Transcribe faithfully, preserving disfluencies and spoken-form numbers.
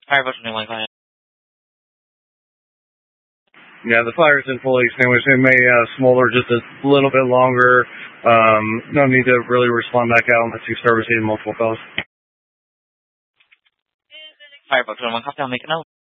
Firebox twenty-one, go ahead. Yeah, the fire isn't fully extinguished. It may uh, smolder just a little bit longer. Um, no need to really respond back out unless you start receiving multiple calls. Firebox twenty-one, copy, I'll make a note.